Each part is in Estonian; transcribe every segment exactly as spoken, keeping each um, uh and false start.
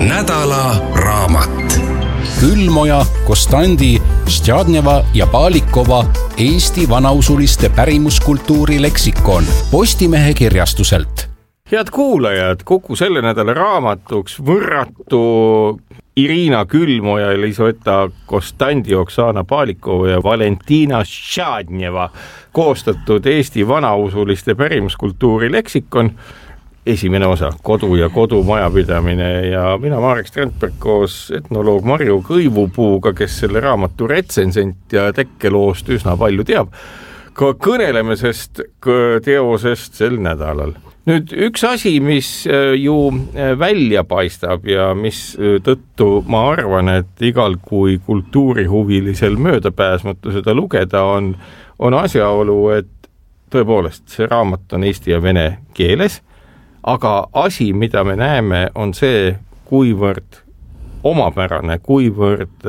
nädala raamat. Külmoja, Kostandi, Stjadneva ja Palikova Eesti vanausuliste pärimuskultuuri leksikon Postimehe kirjastuselt. Head kuulajad, Kuku selle nädala raamatuks võrratu Irina Külmoja, Elisaveta Kostandi, Oksana Palikova ja Valentina Stjadneva koostatud Eesti vanausuliste pärimuskultuuri leksikon. Esimene osa, kodu ja kodumajapidamine ja mina Marek Strandberg koos etnoloog Marju Kõivupuuga, kes selle raamatu retsensent ja tekkeloost üsna palju teab, ka kõneleme sest teosest sel nädalal. Nüüd üks asi, mis ju välja paistab ja mis tõttu ma arvan, et igal kui kultuurihuvilisel möödapääsmatu seda lugeda on, on asjaolu, et tõepoolest see raamat on eesti ja vene keeles, aga asi, mida me näeme, on see, kuivõrd omapärane, kuivõrd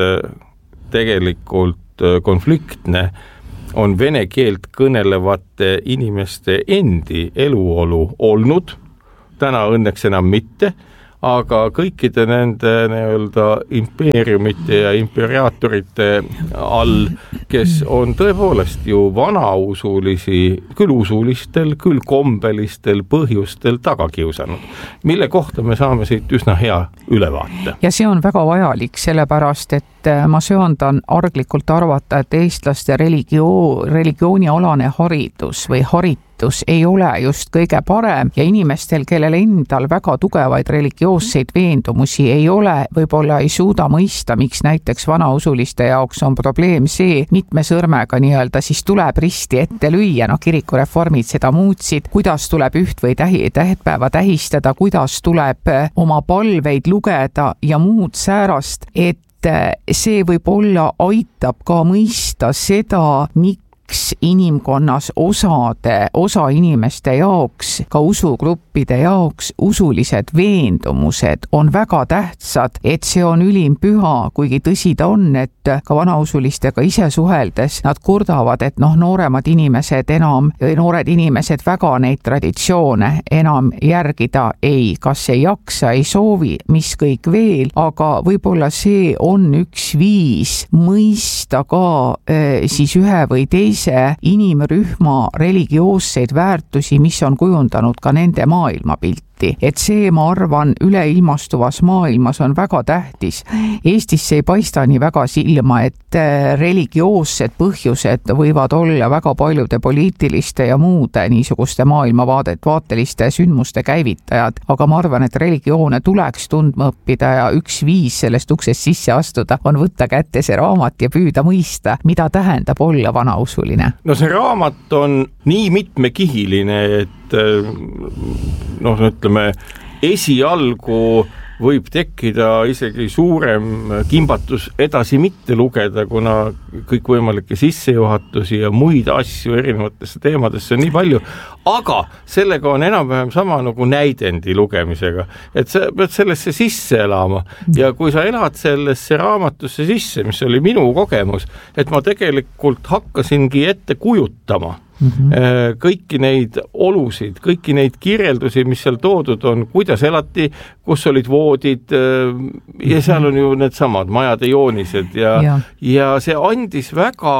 tegelikult konfliktne on vene keelt kõnelevate inimeste endi eluolu olnud. Täna õnneks enam mitte, aga kõikide nende nii-öelda impeeriumite ja imperiaatorite all, kes on tõepoolest ju vanausulisi, küll usulistel, küll kombelistel põhjustel taga kiusanud, mille kohta me saame siit üsna hea ülevaate. Ja see on väga vajalik, sellepärast, et ma sööndan arglikult arvata, et eestlaste religio, religioonialane haridus või haritus ei ole just kõige parem ja inimestel, kellel endal väga tugevaid religioosseid veendumusi ei ole, võib-olla ei suuda mõista, miks näiteks vanausuliste jaoks on probleem see, mitme sõrmega nii-öelda siis tuleb risti ette lüüa, no kirikureformid seda muutsid, kuidas tuleb üht või tähi, tähtpäeva tähistada, kuidas tuleb oma palveid lugeda ja muud säärast, et see võib-olla aitab ka mõista seda, miks inimkonnas osade, osa inimeste jaoks, ka usugruppide jaoks usulised veendumused on väga tähtsad, et see on ülim püha, kuigi tõsi ta on, et ka vanausulistega ise suheldes nad kurdavad, et noh, nooremad inimesed enam, noored inimesed väga neid traditsioone enam järgida ei, kas ei jaksa, ei soovi, mis kõik veel, aga võib-olla see on üks viis mõista ka äh, siis ühe või teise inimrühma religioosseid väärtusi, mis on kujundanud ka nende maailmapilti. Et see, ma arvan, üleilmastuvas maailmas on väga tähtis. Eestisse ei paista nii väga silma, et religioossed põhjused võivad olla väga paljude poliitiliste ja muude niisuguste maailmavaadet, vaateliste sündmuste käivitajad, aga ma arvan, et religioone tuleks tundma õppida ja üks viis sellest uksest sisse astuda on võtta kätte see raamat ja püüda mõista, mida tähendab olla vanausuline. No see raamat on nii mitmekihiline, et noh, ütleme, esialgu võib tekkida isegi suurem kimbatus edasi mitte lugeda, kuna kõikvõimalikke sissejuhatusi ja muid asju erinevatesse teemadesse on nii palju, aga sellega on enam-vähem sama nagu näidendi lugemisega, et sa pead sellesse sisse elama ja kui sa elad sellesse raamatusse sisse, mis oli minu kogemus, et ma tegelikult hakkasingi ette kujutama Mm-hmm. kõiki neid olusid, kõiki neid kirjeldusi, mis seal toodud on, kuidas elati, kus olid voodid ja seal on ju need samad majade joonised ja, ja. ja see andis väga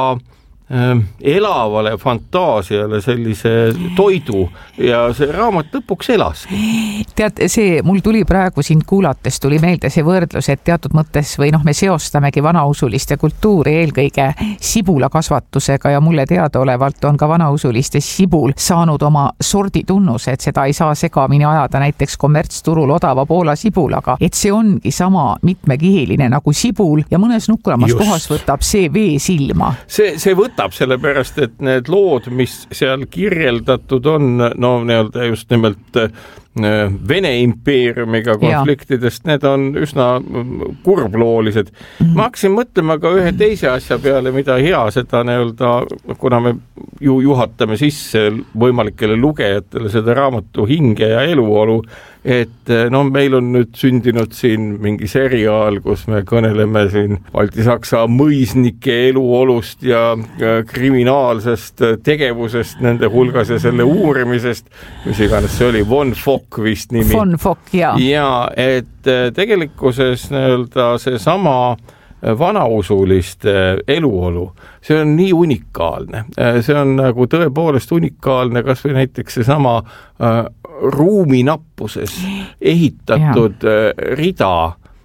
elavale fantaasiale sellise toidu ja see raamat lõpuks elaski. Tead, see, mul tuli praegu sind kuulates, tuli meelde see võrdlus, et teatud mõttes või noh, me seostamegi vanausuliste kultuuri eelkõige sibulakasvatusega ja mulle teadaolevalt on ka vanausuliste sibul saanud oma sorditunnuse, et seda ei saa segamini ajada näiteks kommertsturul odava Poola sibulaga, et see ongi sama mitmekihiline nagu sibul ja mõnes nukramas Just. kohas võtab see vee silma. See, see võtab sellepärast, et need lood, mis seal kirjeldatud on, no nii-öelda just nimelt Vene impeeriumiga konfliktidest, need on üsna kurbloolised. Ma hakkasin mõtlema ka ühe teise asja peale, mida hea seda nii-öelda, kuna me ju juhatame sisse võimalikele lugejatele seda raamatu hinge ja eluolu, et no meil on nüüd sündinud siin mingi seriaal, kus me kõneleme siin Balti-Saksa mõisnike eluolust ja kriminaalsest tegevusest nende hulgas ja selle uurimisest, mis iganes see oli, Von Fock Fock vist nimi. Von Fock, jaa. Ja et tegelikkuses nii-öelda see sama vanausuliste eluolu, see on nii unikaalne. See on nagu tõepoolest unikaalne, kas või näiteks see sama äh, ruuminappuses ehitatud ja. rida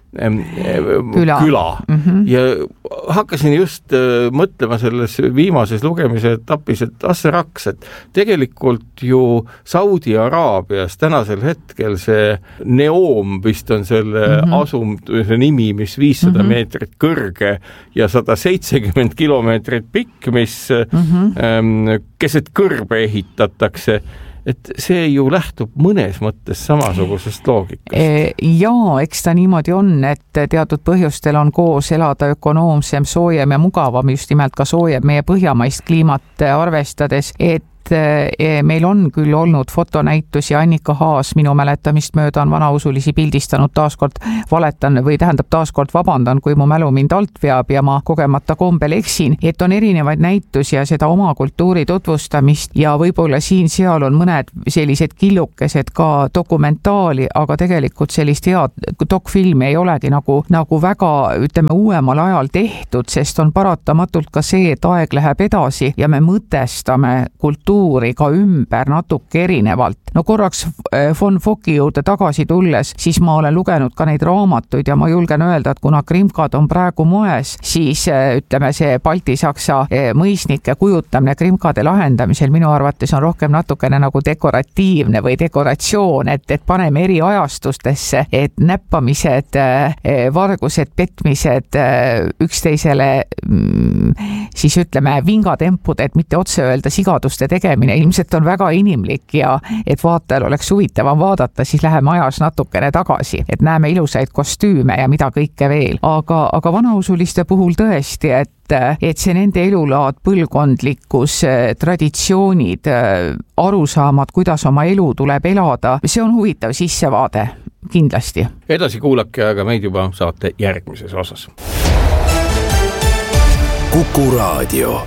küla, küla. Mm-hmm. Ja hakkasin just äh, mõtlema selles viimases lugemise etapis, et asseraks, et tegelikult ju Saudi Araabias tänasel hetkel see Neom vist on selle mm-hmm. asum, see nimi, mis viissada mm-hmm. meetrit kõrge ja sada seitsekümmend kilomeetrit pikk, mis mm-hmm. ähm, keset kõrbe ehitatakse, et see ju lähtub mõnes mõttes samasugusest loogikast. Jaa, eks ta niimoodi on, et teatud põhjustel on koos elada ökonoomsem, soojem ja mugavam, just nimelt ka soojem meie põhjamaist kliimat arvestades, et meil on küll olnud fotonäitusi, Annika Haas minu mäletamist mööda on vanausulisi pildistanud, taaskord valetan või tähendab taaskord vabandan, kui mu mälu mind alt veab ja ma kogemata kombel eksin, et on erinevaid näitusi ja seda oma kultuuri tutvustamist ja võib-olla siin-seal on mõned sellised killukesed ka dokumentaali, aga tegelikult sellist head dokfilmi ei olegi nagu, nagu väga, ütleme, uuemal ajal tehtud, sest on paratamatult ka see, et aeg läheb edasi ja me mõtestame kultuuri ka ümber natuke erinevalt. No korraks Von Focki juurde tagasi tulles, siis ma olen lugenud ka neid raamatuid ja ma julgen öelda, et kuna krimkad on praegu moes, siis ütleme see balti-saksa mõisnike kujutamine krimkade lahendamisel minu arvates on rohkem natukene nagu dekoratiivne või dekoratsioon, et, et paneme eri ajastustesse, et näppamised, vargused, petmised üksteisele siis ütleme vingatempud, et mitte otse öelda sigaduste tegemine ilmselt on väga inimlik ja et vaatajal oleks huvitavam vaadata, siis läheme ajas natukene tagasi, et näeme ilusaid kostüüme ja mida kõike veel. Aga, aga vanausuliste puhul tõesti, et, et see nende elulaad, põlvkondlikkus, traditsioonid, arusaamad, kuidas oma elu tuleb elada, see on huvitav sissevaade, kindlasti. Edasi kuulake, aga meid juba saate järgmises osas. Kuku Raadio.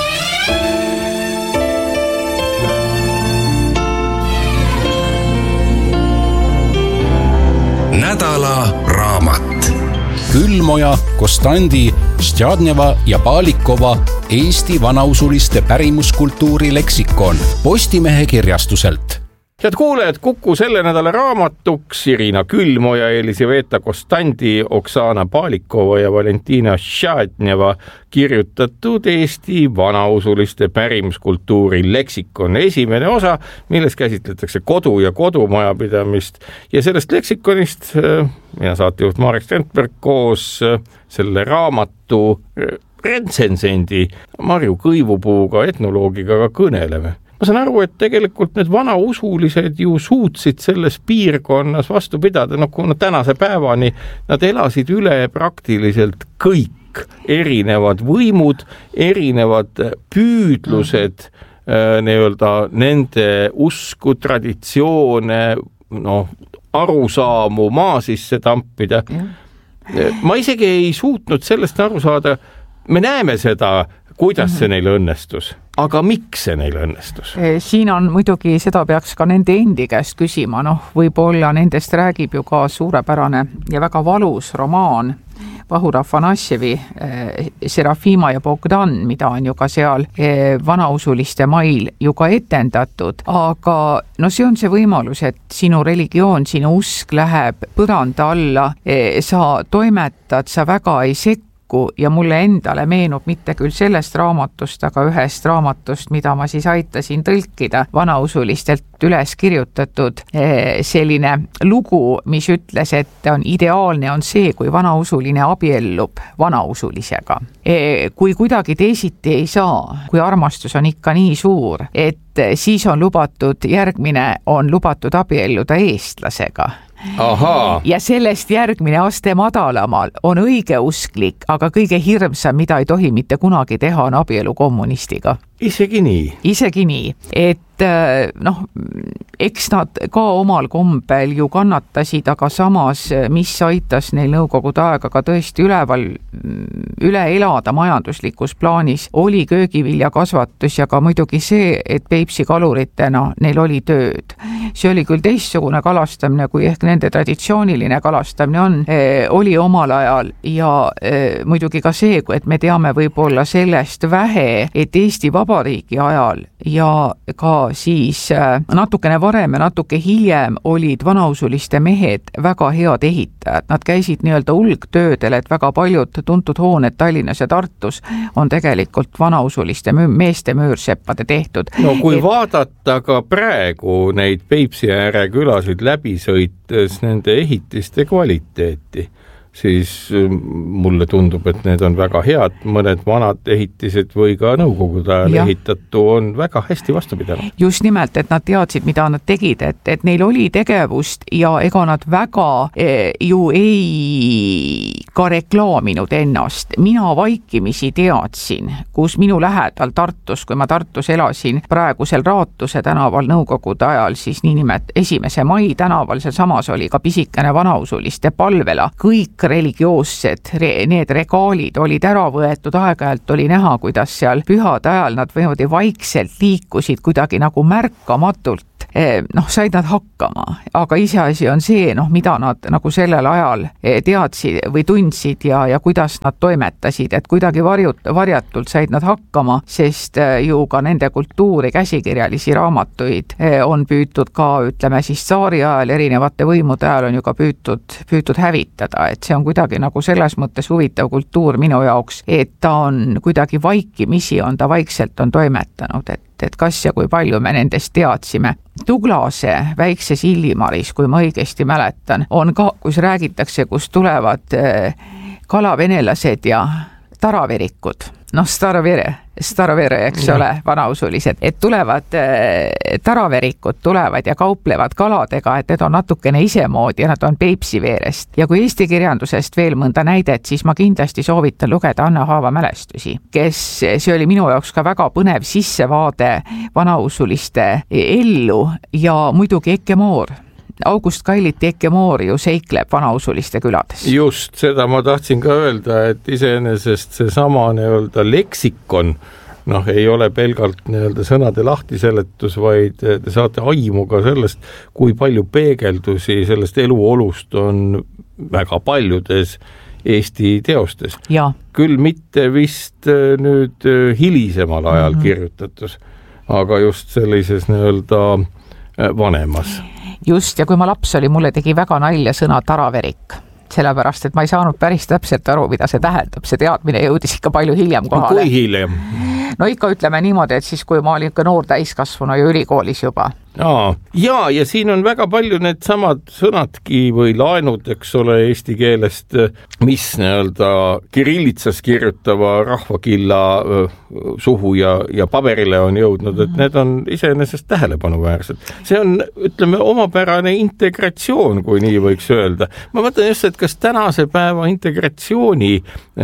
Nädala raamat. Külmoja, Kostandi, Stjadneva ja Balikova Eesti vanausuliste pärimuskultuuri leksikon Postimehe kirjastuselt. Head kuulejad, Kuku selle nädala raamatuks Irina Külmoja, Elisaveta Kostandi, Oksana Balikova ja Valentina Stjadneva kirjutatud Eesti vanausuliste pärimuskultuuri leksikon. Esimene osa, milles käsitletakse kodu ja kodumajapidamist ja sellest leksikonist mina saatejuht Marek Strandberg koos selle raamatu retsensendi Marju Kõivupuuga, etnoloogiga ka kõneleme. Ma saan aru, et tegelikult need vanausulised ju suutsid selles piirkonnas vastu pidada, no kuna tänase päevani nad elasid üle praktiliselt kõik erinevad võimud, erinevad püüdlused äh, nii-öelda nende usku, traditsioone, noh, arusaamu maa sisse tampida. Ma isegi ei suutnud sellest aru saada, me näeme seda, kuidas see neil õnnestus, aga miks see neil õnnestus? Siin on muidugi, seda peaks ka nende endi käest küsima, noh, võib-olla nendest räägib ju ka suurepärane ja väga valus romaan Vahur Afanasjevi Serafima ja Bogdan, mida on ju ka seal vanausuliste mail ju ka etendatud, aga no see on see võimalus, et sinu religioon, sinu usk läheb põranda alla, sa toimetad, sa väga ei sekku ja mulle endale meenub mitte küll sellest raamatust, aga ühest raamatust, mida ma siis aitasin tõlkida, vanausulistelt üles kirjutatud selline lugu, mis ütles, et on ideaalne on see, kui vanausuline abiellub vanausulisega. Kui kuidagi teisiti ei saa, kui armastus on ikka nii suur, et siis on lubatud, järgmine on lubatud abielluda eestlasega. Aha. Ja sellest järgmine aste madalamal on õigeusklik, aga kõige hirmsam, mida ei tohi mitte kunagi teha, on abielu kommunistiga. isegi nii. Isegi nii, et noh, eks nad ka omal kombel ju kannatasid, aga samas, mis aitas neil nõukogude aega ka tõesti üleval, üle elada majanduslikus plaanis, oli köögiviljakasvatus ja ka muidugi see, et Peipsi kaluritena neil oli tööd. See oli küll teistsugune kalastamine, kui ehk nende traditsiooniline kalastamine on, oli omal ajal ja muidugi ka see, et me teame võib-olla sellest vähe, et Eesti Vabariigi ajal ja ka siis natukene varem ja natuke hiljem olid vanausuliste mehed väga head ehitajad. Nad käisid nii-öelda ulgtöödel, et väga paljud tuntud hooned Tallinnas ja Tartus on tegelikult vanausuliste meeste müürseppade tehtud. No kui et... vaadata ka praegu neid Peipsi ääre külasid läbi sõites nende ehitiste kvaliteeti, siis mulle tundub, et need on väga head, mõned vanad ehitised või ka nõukogude ajal ehitatu on väga hästi vastu pidanud. Just nimelt, et nad teadsid, mida nad tegid, et, et neil oli tegevust ja ega nad väga eh, ju ei ka reklaaminud ennast. Mina vaikimisi teadsin, kus minu lähedal Tartus, kui ma Tartus elasin praegusel Raatuse tänaval nõukogude ajal, siis niinimet esimese mai tänaval, seal samas oli ka pisikene vanausuliste palvela. Kõik religioossed, need regaalid olid ära võetud, aeg-ajalt oli näha, kuidas seal pühade ajal nad võivad vaikselt liikusid kuidagi nagu märkamatult. Noh, said nad hakkama, aga iseasi on see, noh, mida nad nagu sellel ajal teadsid või tundsid ja, ja kuidas nad toimetasid, et kuidagi varjut, varjatult said nad hakkama, sest ju ka nende kultuuri käsikirjalisi raamatuid on püütud ka, ütleme siis tsaari ajal, erinevate võimude ajal on ju ka püütud, püütud hävitada, et see on kuidagi nagu selles mõttes huvitav kultuur minu jaoks, et ta on kuidagi vaikimisi, on ta vaikselt on toimetanud, et et kas ja kui palju me nendest teadsime. Tuglase väikses Illimaris, kui ma õigesti mäletan, on ka, kus räägitakse, kus tulevad kalavenelased ja taraverikud. Noh, staravere, staravere, eks ole, vanausulised, et tulevad äh, taraverikud tulevad ja kauplevad kaladega, et need on natukene isemoodi ja nad on Peipsi veerest. Ja kui Eesti kirjandusest veel mõnda näidet, siis ma kindlasti soovitan lugeda Anna Haava mälestusi, kes, see oli minu jaoks ka väga põnev sissevaade vanausuliste ellu ja muidugi Eke Moor. August Kailiti Eke Moor ju seikleb vanausuliste külades. Just, seda ma tahtsin ka öelda, et iseenesest see sama nii-öelda leksikon, noh, ei ole pelgalt nii-öelda sõnade lahtiseletus, vaid te saate aimu ka sellest, kui palju peegeldusi sellest eluolust on väga paljudes Eesti teostes. Ja. Küll mitte vist nüüd hilisemal ajal mm-hmm. kirjutatus, aga just sellises nii-öelda vanemas. Just, ja kui ma laps oli, mulle tegi väga nalja sõna taraverik, sellepärast, et ma ei saanud päris täpselt aru, mida see tähendab. See teadmine jõudis ikka palju hiljem kohale. No, kui hiljem? No ikka ütleme niimoodi, et siis kui ma olin ikka noor täiskasvanu ja ülikoolis juba. Aa, ja, ja siin on väga palju need samad sõnadki või laenud, eks ole, eesti keelest, mis nii-öelda kirillitsas kirjutava rahvakilla suhu ja, ja paberile on jõudnud, et need on iseenesest tähelepanuväärsed. See on, ütleme, omapärane integratsioon, kui nii võiks öelda. Ma mõtlen just, et kas tänase päeva integratsiooni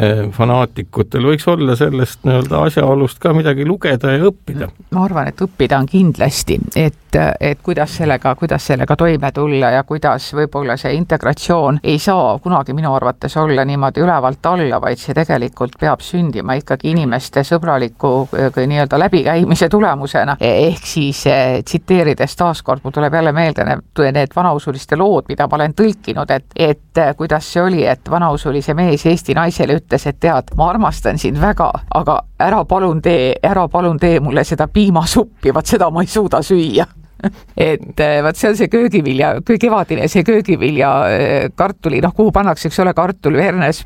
fanaatikutel võiks olla sellest nii-öelda asjaolust ka midagi lugeda ja õppida? Ma arvan, et õppida on kindlasti, et et kuidas sellega, kuidas sellega toime tulla ja kuidas võib-olla see integratsioon ei saa kunagi minu arvates olla niimoodi ülevalt alla, vaid see tegelikult peab sündima ikkagi inimeste sõbraliku nii-öelda läbikäimise tulemusena. Ehk siis tsiteerides taaskord, mul tuleb jälle meelde need, need vanausuliste lood, mida ma olen tõlkinud, et, et kuidas see oli, et vanausulise mees Eesti naisele ütles, et tead, ma armastan sind väga, aga ära palun tee, ära palun tee mulle seda piimasuppi, vaat seda ma ei suuda süüa. et vaat see on see köögivilja, kevadine see köögivilja kartuli, noh kuhu pannakse, eks ole, kartul, vernes,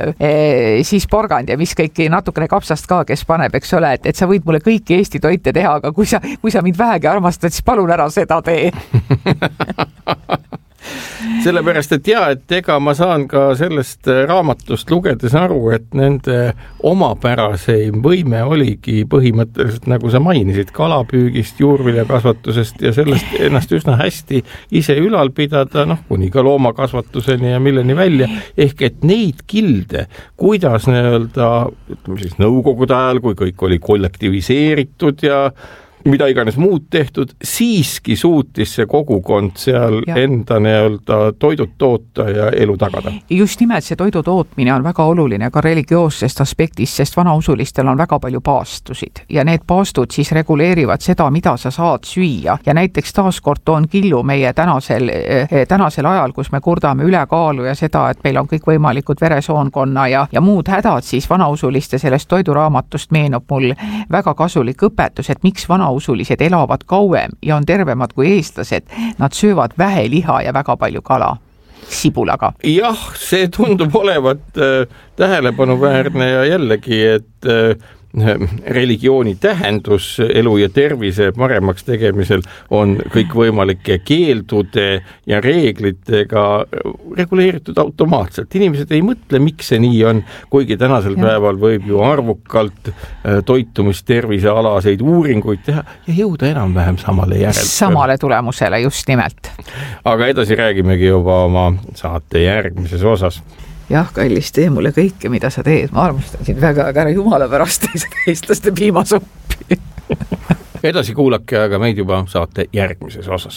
siis porgand ja mis kõik natukene kapsast ka, kes paneb, eks ole, et, et sa võid mulle kõiki Eesti toite teha, aga kui sa, kui sa mind vähegi armastad, siis palun ära seda tee. sellepärast, et ja, et ega ma saan ka sellest raamatust lugedes aru, et nende omapäraseim võime oligi põhimõtteliselt, nagu sa mainisid, kalapüügist, juurviljakasvatusest ja sellest ennast üsna hästi ise ülal pidada, noh, kuni ka loomakasvatuseni ja milleni välja, ehk et neid kilde, kuidas nii-öelda, ütleme siis nõukogude ajal, kui kõik oli kollektiviseeritud ja mida iganes muud tehtud, siiski suutis see kogukond seal ja. enda nii-öelda toidut toota ja elu tagada. Just nimelt see toidu tootmine on väga oluline ka religioossest aspektist, sest vanausulistel on väga palju paastusid ja need paastud siis reguleerivad seda, mida sa saad süüa ja näiteks taaskord toon killu meie tänasel, tänasel ajal, kus me kurdame ülekaalu ja seda, et meil on kõik võimalikud veresoonkonna ja, ja muud hädad, siis vanausuliste sellest toiduraamatust meenub mul väga kasulik õpetus, et miks vana usulised elavad kauem ja on tervemad kui eestlased, nad söövad vähe liha ja väga palju kala sibulaga. Jah, see tundub olevat äh, tähelepanuväärne ja jällegi, et äh, religiooni tähendus elu ja tervise paremaks tegemisel on kõikvõimalike keeldude ja reeglitega reguleeritud automaatselt. Inimesed ei mõtle, miks see nii on, kuigi tänasel ja. päeval võib ju arvukalt toitumistervisealaseid uuringuid teha ja jõuda enam-vähem samale järel. Samale tulemusele, just nimelt. Aga edasi räägimegi juba oma saate järgmises osas. Jah, kallis, tee mulle kõike, mida sa teed. Ma armastan sind väga, aga ära jumala pärast eestlaste piimasuppi. Edasi kuulake aga meid juba saate järgmises osas.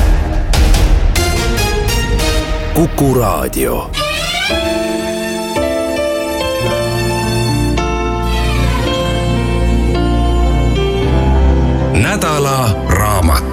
Kuku Raadio. Nädala raamat.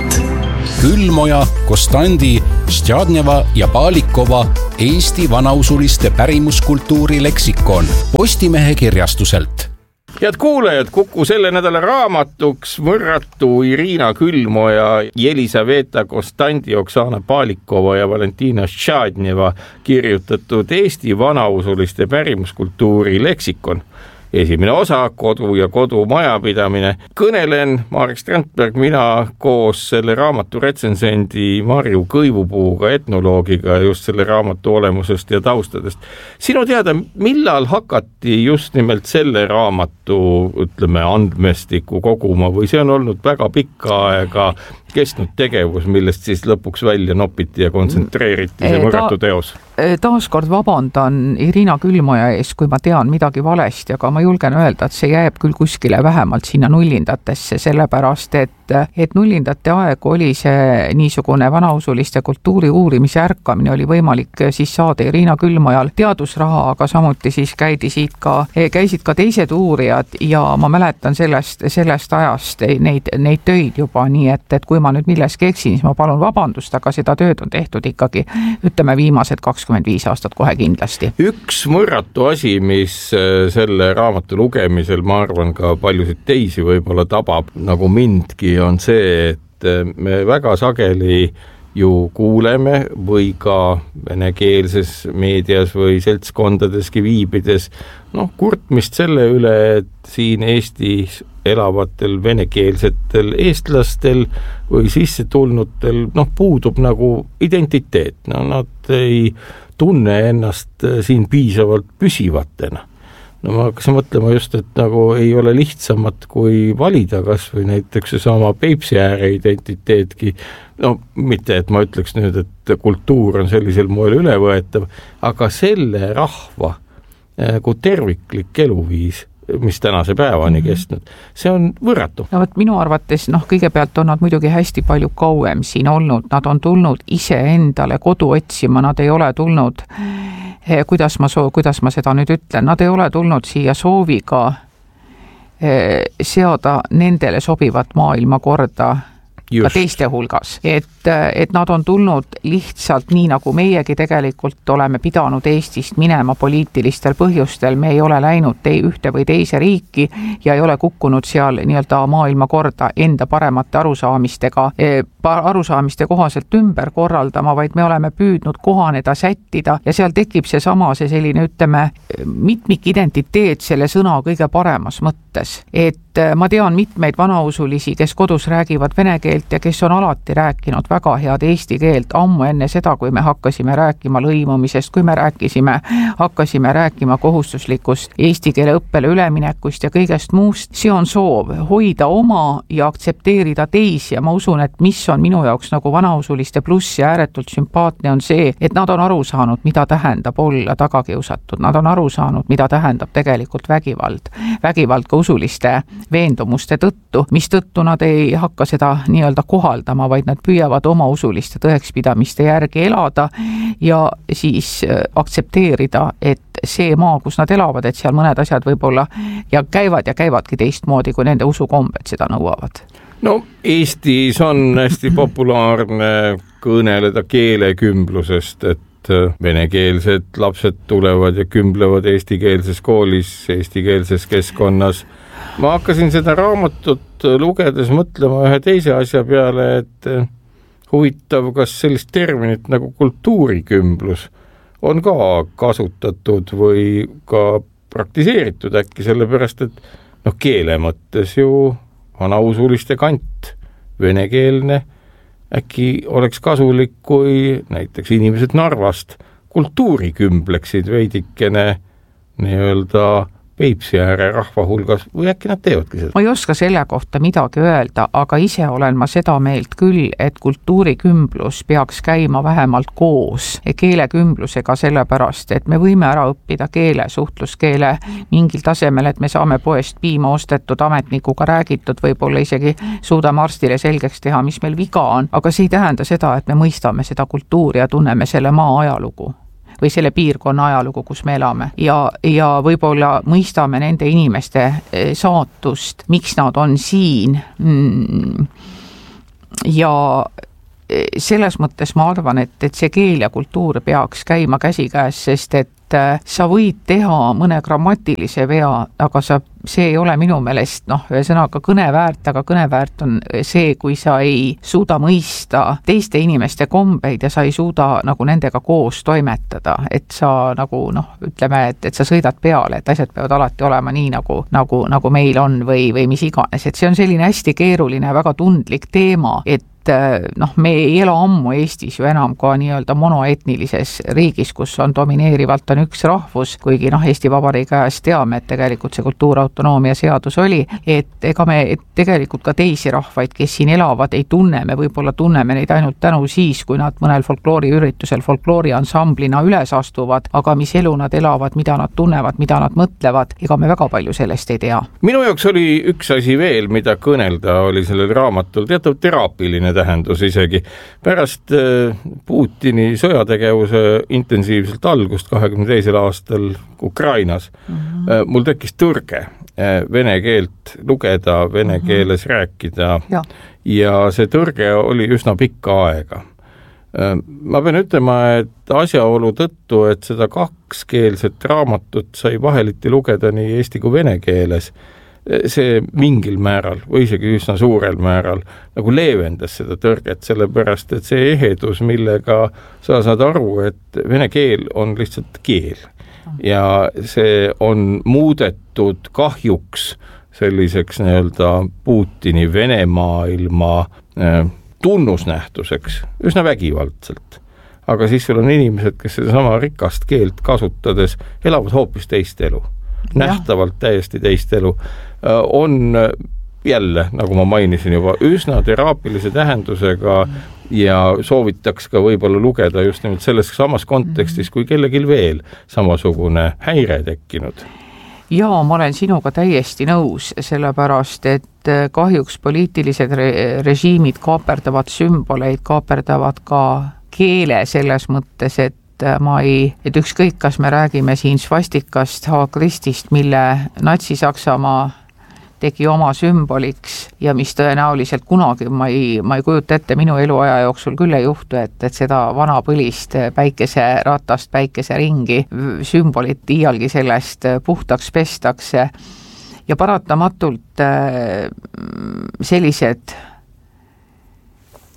Külmoja, Kostandi, Stjadneva ja Palikova Eesti vanausuliste pärimuskultuuri leksikon Postimehe kirjastuselt. Head kuulajad, Kuku selle nädala raamatuks võrratu Irina Külmoja, Jelisaveta Kostandi, Oksana Palikova ja Valentina Stjadneva kirjutatud Eesti vanausuliste pärimuskultuuri leksikon. Esimene osa, kodu ja kodu majapidamine. Kõnelen Marek Strandberg, mina koos selle raamatu retsensendi Marju Kõivupuuga, etnoloogiga just selle raamatu olemusest ja taustadest. Sinu teada, millal hakati just nimelt selle raamatu, ütleme, andmestiku koguma või see on olnud väga pikka aega kestnud tegevus, millest siis lõpuks välja nopiti ja kontsentreeriti see võrratu teos? Taaskord vabandan Irina Külmoja ees, kui ma tean midagi valesti, aga ma julgen öelda, et see jääb küll kuskile vähemalt sinna nullindatesse, sellepärast et, et nullindate aeg oli see niisugune vanausuliste kultuuri uurimise ärkamine, oli võimalik siis saada Irina Külmojal teadusraha, aga samuti siis käidi siit ka, käisid ka teised uurijad ja ma mäletan sellest, sellest ajast neid, neid töid juba, nii et, et kui ma nüüd milleski eksin, siis ma palun vabandust, aga seda tööd on tehtud ikkagi, ütleme, viimased kakskümmend viis aastat kohe kindlasti. Üks mõrratu asi, mis selle raamatu lugemisel, ma arvan, ka paljusid teisi võib-olla tabab, nagu mindki, on see, et me väga sageli ju kuuleme või ka venekeelses meedias või seltskondadeski viibides, noh, kurtmist selle üle, et siin Eestis elavatel venekeelsetel eestlastel või sissetulnutel, noh, puudub nagu identiteet. No, nad ei tunne ennast siin piisavalt püsivatena. No ma hakkasin mõtlema just, et nagu ei ole lihtsamat kui valida kas või näiteks see sama Peipsi ääre identiteetki. No mitte, et ma ütleks nüüd, et kultuur on sellisel moel ülevõetav, aga selle rahva kui terviklik eluviis, mis tänase päevani kestnud, see on võrratu. No võt, minu arvates, noh, kõigepealt on nad muidugi hästi palju kauem siin olnud, nad on tulnud ise endale kodu otsima, nad ei ole tulnud, kuidas ma, soo, kuidas ma seda nüüd ütlen, nad ei ole tulnud siia sooviga seada nendele sobivat maailmakorda Just. Ka teiste hulgas, et, et nad on tulnud lihtsalt nii, nagu meiegi tegelikult oleme pidanud Eestist minema poliitilistel põhjustel, me ei ole läinud te, ühte või teise riiki ja ei ole kukkunud seal nii-öelda maailmakorda enda paremate arusaamistega arusaamiste kohaselt ümber korraldama, vaid me oleme püüdnud kohaneda, sättida ja seal tekib see sama, see selline, ütleme, mitmikidentiteet selle sõna kõige paremas mõttes. Et ma tean mitmeid vanausulisi, kes kodus räägivad vene keelt ja kes on alati rääkinud väga head eesti keelt ammu enne seda, kui me hakkasime rääkima lõimumisest, kui me rääkisime, hakkasime rääkima kohustuslikust eesti keele õppele üleminekust ja kõigest muust. See on soov hoida oma ja aktsepteerida teisi ja ma usun, et mis on minu jaoks nagu vanausuliste pluss ja ääretult sümpaatne on see, et nad on aru saanud, mida tähendab olla tagakiusatud, nad on aru saanud, mida tähendab tegelikult vägivald. Vägivald ka usuliste veendumuste tõttu, mis tõttu nad ei hakka seda nii-öelda kohaldama, vaid nad püüavad oma usuliste tõekspidamiste järgi elada ja siis aktsepteerida, et see maa, kus nad elavad, et seal mõned asjad võib-olla ja käivad ja käivadki teistmoodi, kui nende usukombed seda nõuavad. No Eestis on hästi populaarne kõneleda keelekümblusest, et venekeelsed lapsed tulevad ja kümblevad eestikeelses koolis, eestikeelses keskkonnas. Ma hakkasin seda raamatut lugedes mõtlema ühe teise asja peale, et huvitav, kas sellist terminit nagu kultuurikümblus on ka kasutatud või ka praktiseeritud äkki, sellepärast et noh, keele mõttes ju vanausuliste kant, venekeelne, äkki oleks kasulik, kui näiteks inimesed Narvast kultuuri kümbleksid veidikene nii-öelda Peipsi ääre rahva hulgas või äkki nad teevadki seda? Ma ei oska selle kohta midagi öelda, aga ise olen ma seda meelt küll, et kultuurikümblus peaks käima vähemalt koos keelekümblusega sellepärast, et me võime ära õppida keele, suhtluskeele mingil tasemel, et me saame poest piima ostetud, ametnikuga räägitud, võib-olla isegi suudame arstile selgeks teha, mis meil viga on, aga see ei tähenda seda, et me mõistame seda kultuuri ja tunneme selle maa ajalugu või selle piirkonna ajalugu, kus me elame. Ja, ja võib-olla mõistame nende inimeste saatust, miks nad on siin. Ja selles mõttes ma arvan, et, et see keel ja kultuur peaks käima käsikäes, sest et sa võid teha mõne grammatilise vea, aga sa, see ei ole minu meelest, noh, ühesõnaga kõneväärt, aga kõneväärt on see, kui sa ei suuda mõista teiste inimeste kombeid ja sa ei suuda nagu nendega koos toimetada, et sa nagu, noh, ütleme, et, et sa sõidad peale, et asjad peavad alati olema nii, nagu, nagu, nagu meil on või, või mis iganes, et see on selline hästi keeruline, väga tundlik teema, et noh, me ei ela ammu Eestis ju enam ka nii-öelda monoetnilises riigis, kus on domineerivalt on üks rahvus, kuigi noh, Eesti Vabariigi ajast teame, et tegelikult see kultuurautonoomia seadus oli, et ega me et tegelikult ka teisi rahvaid, kes siin elavad, ei tunne, me võib-olla tunneme neid ainult tänu siis, kui nad mõnel folklooriüritusel folklooriansamblina üles astuvad, aga mis elu nad elavad, mida nad tunnevad, mida nad mõtlevad, ega me väga palju sellest ei tea. Minu jaoks oli üks asi veel, mida kõnelda oli sellel raamatul, teatav teraapiline tähendus isegi. Pärast Putini sõjategevuse intensiivselt algust kahekümne teisel aastal Ukrainas mm-hmm. mul tekkis tõrge vene keelt lugeda, vene mm-hmm. keeles rääkida ja. ja see tõrge oli üsna pikka aega. Ma pean ütlema, et asjaolu tõttu, et seda kakskeelset raamatut sai vaheliti lugeda nii eesti kui vene keeles, see mingil määral või isegi üsna suurel määral nagu leevendas seda tõrget, sellepärast et see ehedus, millega sa saad aru, et vene keel on lihtsalt keel ja see on muudetud kahjuks selliseks nii-öelda Putini Vene maailma tunnusnähtuseks üsna vägivaldselt. Aga siis sul on inimesed, kes seda sama rikast keelt kasutades elavad hoopis teist elu. Nähtavalt täiesti teist elu, on jälle, nagu ma mainisin juba, üsna teraapilise tähendusega ja soovitaks ka võib-olla lugeda just nimelt selles samas kontekstis, kui kellelgi veel samasugune häire tekkinud. Jaa, ma olen sinuga täiesti nõus, sellepärast, et kahjuks poliitilised re- režiimid kaaperdavad sümboleid, kaaperdavad ka keele selles mõttes, et ma ei, et ükskõik, kas me räägime siin svastikast, haakristist, mille Natsi-Saksamaa tegi oma sümboliks ja mis tõenäoliselt kunagi, ma ei, ma ei kujuta ette, minu eluaja jooksul küll ei juhtu, et, et seda vana põlist päikeseratast, päikeseringi sümbolit iialgi sellest puhtaks pestakse ja paratamatult sellised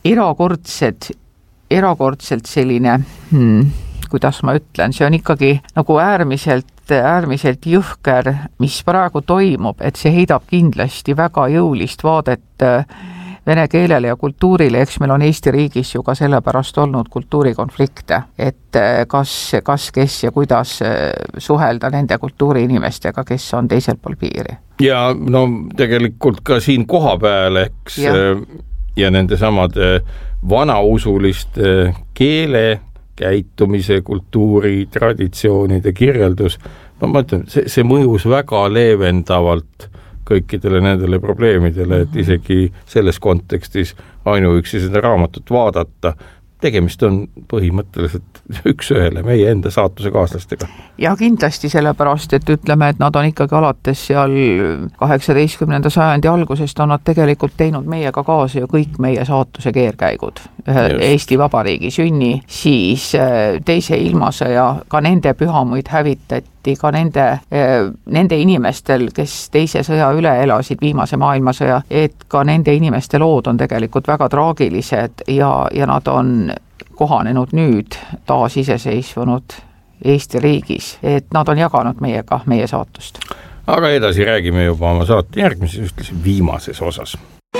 erakordsed, erakordselt selline, hmm, kuidas ma ütlen, see on ikkagi nagu äärmiselt, äärmiselt jõhker, mis praegu toimub, et see heidab kindlasti väga jõulist vaadet vene keelele ja kultuurile, eks meil on Eesti riigis ju ka sellepärast olnud kultuurikonflikte, et kas, kas, kes ja kuidas suhelda nende kultuuriinimestega, kes on teisel pool piiri. Ja no tegelikult ka siin koha peal, eks, ja, ja nende samade vanausuliste keele, käitumise, kultuuri, traditsioonide kirjeldus, ma mõtlen, see, see mõjus väga leevendavalt kõikidele nendele probleemidele, et isegi selles kontekstis ainuüksi seda raamatut vaadata, tegemist on põhimõtteliselt üks ühele meie enda saatuse kaaslastega. Ja kindlasti sellepärast, et ütleme, et nad on ikkagi alates seal kaheksateistkümnenda sajandi algusest on nad tegelikult teinud meiega kaasa ju kõik meie saatuse keerkäigud. Just. Eesti Vabariigi sünni, siis teise ilmasõja, ka nende pühamuid hävitati, ka nende, nende inimestel, kes teise sõja üle elasid, viimase maailmasõja, et ka nende inimeste lood on tegelikult väga traagilised ja, ja nad on kohanenud nüüd taas iseseisvunud Eesti riigis, et nad on jaganud meiega meie saatust. Aga edasi räägime juba oma saate järgmises, ühtlasi viimases osas.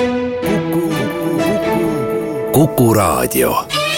Kuku Raadio.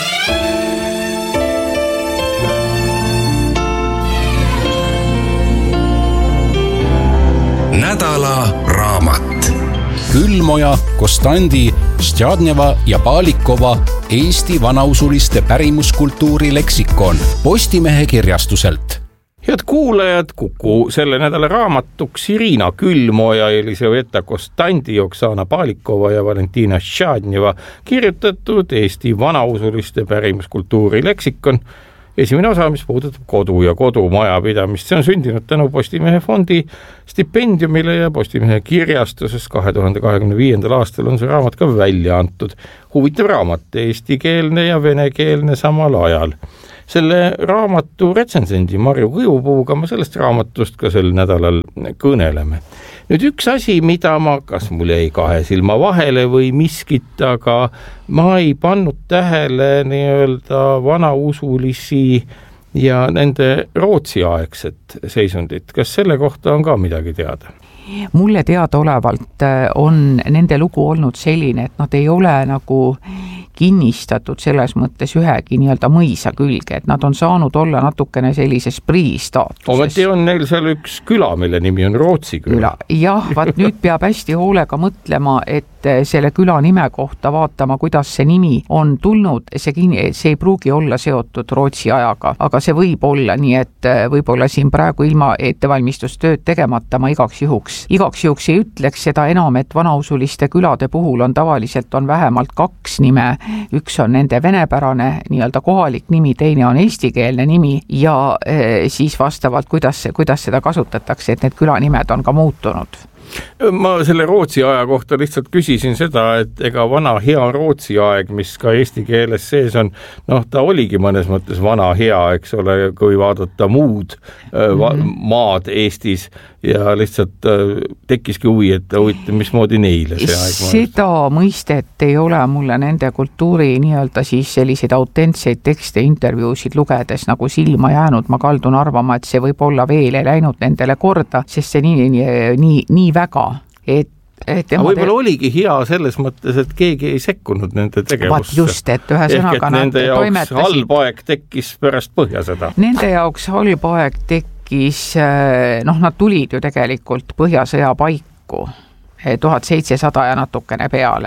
Nädala raamat. Külmoja, Kostandi, Stjadneva ja Palikova Eesti vanausuliste pärimuskultuuri leksikon Postimehe kirjastuselt. Head kuulajad, Kuku selle nädala raamatuks Irina Külmoja, Elisaveta Kostandi, Oksana Palikova ja Valentina Stjadneva kirjutatud Eesti vanausuliste pärimuskultuuri leksikon. Esimene osa, mis puudutab kodu ja kodumajapidamist, see on sündinud tänu Postimehe fondi stipendiumile ja Postimehe kirjastuses kahe tuhande kahekümne viiendal aastal on see raamat ka välja antud. Huvitav raamat, eestikeelne ja venekeelne samal ajal. Selle raamatu retsensendi Marju Kõjupuuga ma sellest raamatust ka sel nädalal kõneleme. Nüüd üks asi, mida ma, kas mul jäi kahe silma vahele või miskit, aga ma ei pannud tähele nii-öelda vanausulisi ja nende Rootsi-aegset seisundit. Kas selle kohta on ka midagi teada? Mulle teadaolevalt on nende lugu olnud selline, et nad ei ole nagu kinnistatud selles mõttes ühegi nii-öelda mõisa külge, et nad on saanud olla natukene sellises priistaatuses. Ometi on neil seal üks küla, mille nimi on Rootsi küla. Jah, vaat nüüd peab hästi hoolega mõtlema, et selle küla nime kohta vaatama, kuidas see nimi on tulnud, see, see ei pruugi olla seotud Rootsi ajaga, aga see võib olla nii, et võib-olla siin praegu ilma ettevalmistustööd tegemata ma igaks juhuks. Igaks juhuks ei ütleks seda enam, et vanausuliste külade puhul on tavaliselt on vähemalt kaks nime. Üks on nende venepärane nii-öelda kohalik nimi, teine on eestikeelne nimi ja e, siis vastavalt, kuidas, kuidas seda kasutatakse, et need külanimed on ka muutunud. Ma selle Rootsi aja kohta lihtsalt küsisin seda, et ega vana hea Rootsi aeg, mis ka eesti keeles sees on, noh, ta oligi mõnes mõttes vana hea, eks ole, kui vaadata muud mm-hmm. maad Eestis ja lihtsalt tekkiski huvi, et huvitav, mismoodi neile see aeg mõnes. Seda mõistet ei ole mulle nende kultuuri nii-öelda siis selliseid autentseid tekste intervjuusid lugedes nagu silma jäänud, ma kaldun arvama, et see võib olla veel ei läinud nendele korda, sest see nii, nii, nii, nii väga, et aga võib-olla te... oligi hea selles mõttes, et keegi ei sekkunud nende tegevusse. Vaat just, et ühe sõnaga nad nende jaoks toimetasid. Halb aeg tekkis pärast põhjasõda. Nende jaoks halb aeg tekkis, noh, nad tulid ju tegelikult põhjasõja paiku tuhat seitsesada ja natukene peale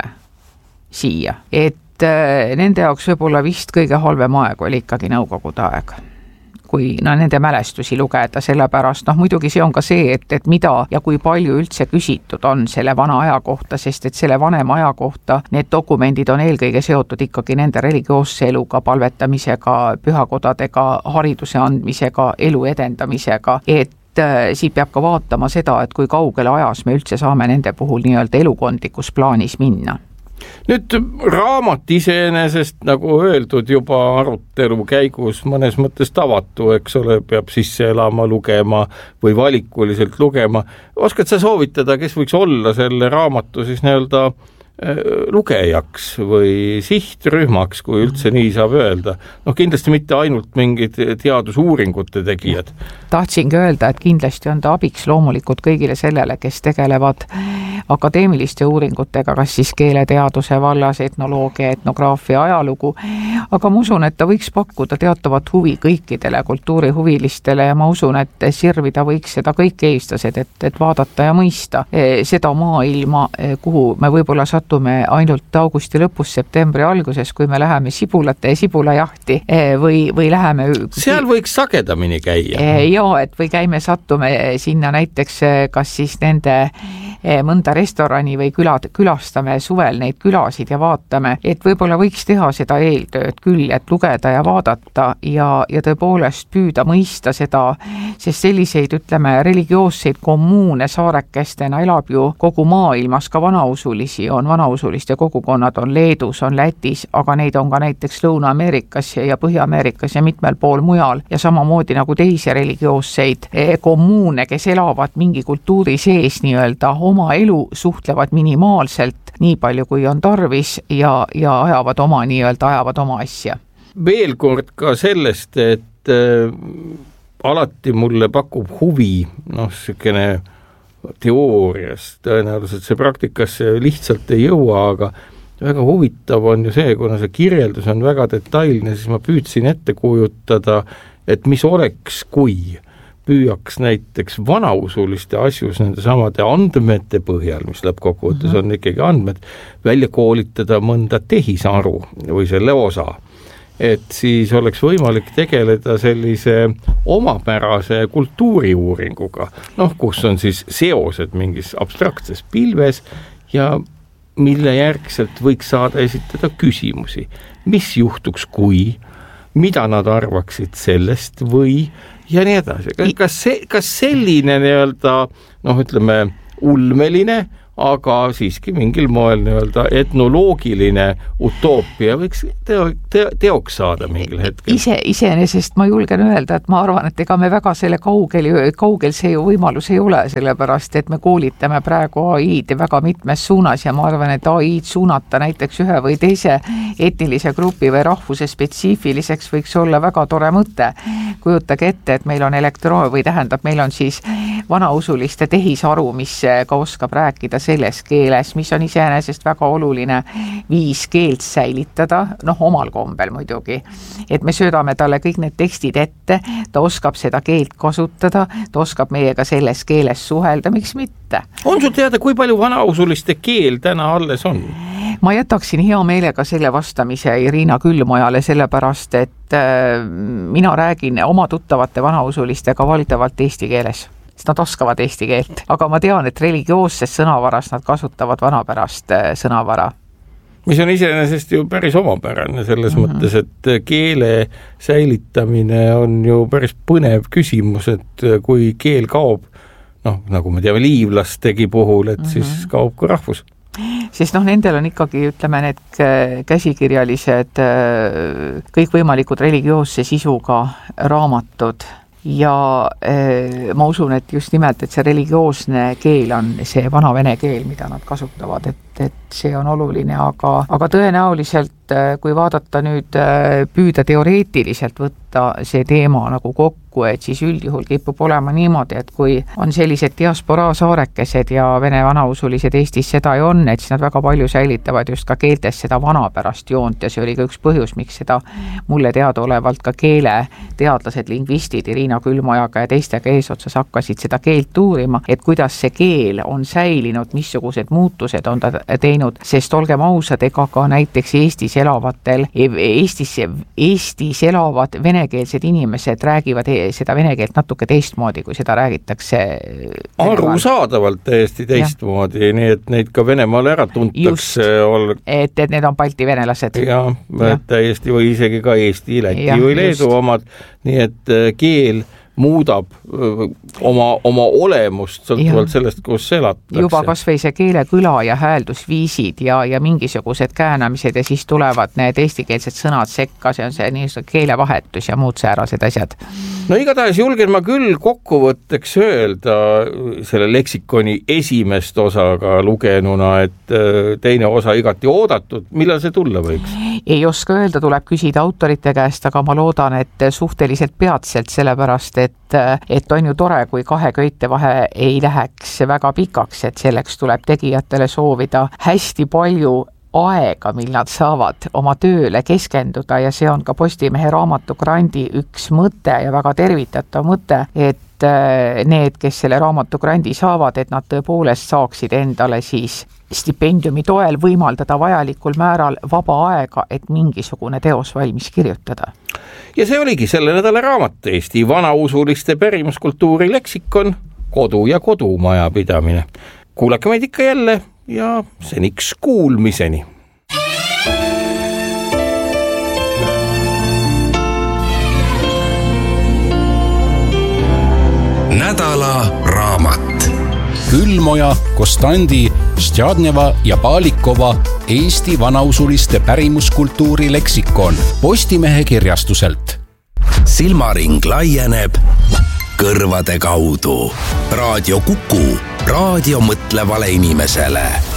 siia. Et nende jaoks võib-olla vist kõige halvem aeg oli ikkagi Nõukogude aeg. Kui no, nende mälestusi lugeda, sellepärast, noh muidugi see on ka see, et, et mida ja kui palju üldse küsitud on selle vana aja kohta, sest et selle vanema aja kohta need dokumendid on eelkõige seotud ikkagi nende religioosse eluga, palvetamisega, pühakodadega, hariduse andmisega, elu edendamisega, et siit peab ka vaatama seda, et kui kaugele ajas me üldse saame nende puhul nii-öelda elukondlikus plaanis minna. Nüüd raamat iseenesest, nagu öeldud juba arutelu käigus, mõnes mõttes tavatu, eks ole, peab sisse elama, lugema või valikuliselt lugema. Oskad sa soovitada, kes võiks olla selle raamatu siis nii-öelda lugejaks või sihtrühmaks, kui üldse nii saab öelda. Noh, kindlasti mitte ainult mingid teadusuuringute tegijad. Tahtsingi öelda, et kindlasti on ta abiks loomulikult kõigile sellele, kes tegelevad akadeemiliste uuringutega, kas siis keeleteaduse vallas, etnoloogia, etnograafia, ajalugu, aga ma usun, et ta võiks pakkuda teatavat huvi kõikidele kultuurihuvilistele ja ma usun, et sirvida võiks seda kõik eestlased, et, et vaadata ja mõista seda maailma, kuhu me võib-olla satume ainult augusti lõpus, septembri alguses, kui me läheme sibulate ja sibulajahti või, või läheme... Seal võiks sagedamini käia. Joo, et või käime sattume sinna näiteks kas siis nende mõnda restorani või külad, külastame suvel neid külasid ja vaatame, et võib-olla võiks teha seda eeltööd küll, et lugeda ja vaadata ja, ja tõepoolest püüda mõista seda, sest selliseid, ütleme, religioosseid kommuune saarekestena elab ju kogu maailmas, ka vanausulisi on, vanausuliste kogukonnad on Leedus, on Lätis, aga neid on ka näiteks Lõuna-Ameerikas ja Põhja-Ameerikas ja mitmel pool mujal ja samamoodi nagu teisi religioosseid kommuune, kes elavad mingi kultuuri sees nii-öelda oma elu, suhtlevad minimaalselt nii palju, kui on tarvis ja, ja ajavad oma nii-öelda, ajavad oma asja. Veel kord ka sellest, et äh, alati mulle pakub huvi, noh, selline teoorias, tõenäoliselt see praktikasse lihtsalt ei jõua, aga väga huvitav on ju see, kuna see kirjeldus on väga detailne, siis ma püüdsin ette kujutada, et mis oleks, kui püüaks näiteks vanausuliste asjus nende samade andmete põhjal, mis lõppkokkuvõttes on ikkagi andmed, välja koolitada mõnda tehisaru või selle osa. Et siis oleks võimalik tegeleda sellise omapärase kultuuriuuringuga, noh, kus on siis seosed mingis abstraktses pilves ja mille järgselt võiks saada esitada küsimusi. Mis juhtuks, kui, mida nad arvaksid sellest või ja nii edasi. Kas, see, kas selline nii-öelda, noh, ütleme, ulmeline, aga siiski mingil moel nii-öelda etnoloogiline utoopia võiks teo, teo, teoks saada mingil hetkel? Ise, iseenesest ma julgen öelda, et ma arvan, et ega me väga selle kaugel, kaugel see ju võimalus ei ole, sellepärast, et me koolitame praegu A I-d väga mitmes suunas ja ma arvan, et A I-d suunata näiteks ühe või teise etnilise grupi või rahvuse spetsiifiliseks võiks olla väga tore mõte. Kujutage ette, et meil on elektro- või tähendab, meil on siis vanausuliste tehisaru, mis ka oskab rääkida selles keeles, mis on iseenesest väga oluline viis keelt säilitada, noh, omal kombel muidugi. Et me söödame talle kõik need tekstid ette, ta oskab seda keelt kasutada, ta oskab meiega selles keeles suhelda, miks mitte? On sul teada, kui palju vanausuliste keel täna alles on? Ma jätaksin hea meelega selle vastamise Irina Külmojale, sellepärast, et mina räägin oma tuttavate vanausulistega valdavalt eesti keeles. Sest nad oskavad eesti keelt, aga ma tean, et religioosses sõnavaras nad kasutavad vanapärast sõnavara. Mis on iseenesest ju päris omapärane selles mm-hmm. mõttes, et keele säilitamine on ju päris põnev küsimus, et kui keel kaob, noh, nagu me teame liivlastegi puhul, et mm-hmm. siis kaob ka rahvus. Sest noh, nendel on ikkagi, ütleme, need käsikirjalised kõikvõimalikud religioosse sisuga raamatud ja eh, ma usun, et just nimelt, et see religioosne keel on see vana vene keel, mida nad kasutavad, et, et see on oluline, aga, aga tõenäoliselt, kui vaadata nüüd püüda teoreetiliselt võtta see teema nagu kokku, et siis üldjuhul kipub olema niimoodi, et kui on sellised diasporaa saarekesed ja vene vanausulised Eestis seda ei on, et siis nad väga palju säilitavad just ka keeltes seda vanapärast joont ja see oli ka üks põhjus, miks seda mulle teadaolevalt ka keeleteadlased, lingvistid Irina Külmojaga ja teistega eesotsas hakkasid seda keelt uurima, et kuidas see keel on säilinud, missugused muutused on ta teinud, sest olgem ausad, ega ka näiteks Eestis elavatel, Eestis, Eestis elavad venekeelsed inimesed räägivad seda vene keelt natuke teistmoodi, kui seda räägitakse. Arusaadavalt täiesti teistmoodi, nii et neid ka Venemaal ära tuntakse. Ol... Et, et need on balti venelased. Ja, ja. täiesti või isegi ka Eesti, Läti ja, või Leedu just. Omad, nii et keel muudab öö, oma, oma olemust sõltuvalt sellest, kus elatakse. Juba kas või see keelekõla ja hääldusviisid ja, ja mingisugused käänamised ja siis tulevad need eestikeelsed sõnad sekka, see on see niisugune keelevahetus ja muud säärased asjad. No igatahes julgen ma küll kokkuvõtteks öelda selle leksikoni esimest osaga lugenuna, et teine osa igati oodatud. Millal see tulla võiks? Ei oska öelda, tuleb küsida autorite käest, aga ma loodan, et suhteliselt peatselt, sellepärast, et, et on ju tore, kui kahe köite vahe ei läheks väga pikaks, et selleks tuleb tegijatele soovida hästi palju aega, mil nad saavad oma tööle keskenduda ja see on ka Postimehe raamatugrandi üks mõte ja väga tervitatav mõte, et need, kes selle raamatugrandi saavad, et nad tõepoolest saaksid endale siis stipendiumi toel võimaldada vajalikul määral vaba aega, et mingisugune teos valmis kirjutada. Ja see oligi selle nädala raamat Eesti vanausuliste pärimuskultuuri leksikon, kodu ja kodumajapidamine. Kuulake meid ikka jälle ja seniks kuulmiseni. Nädala raamat. Külmoja, Kostandi, Stjadneva ja Palikova Eesti vanausuliste pärimuskultuuri leksikon Postimehe kirjastuselt. Silmaring laieneb kõrvade kaudu. Raadio Kuku, raadio mõtlevale inimesele.